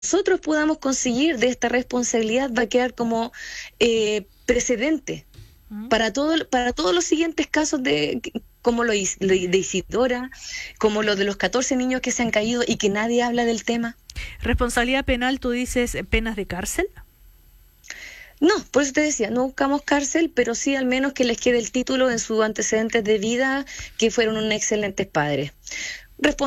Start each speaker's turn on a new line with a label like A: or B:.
A: nosotros podamos conseguir de esta responsabilidad va a quedar como precedente para todos los siguientes casos como de Isidora, como lo de los 14 niños que se han caído y que nadie habla del tema.
B: Responsabilidad penal, tú dices penas de cárcel.
A: No, por eso te decía, no buscamos cárcel, pero sí al menos que les quede el título en sus antecedentes de vida, que fueron un excelentes padres.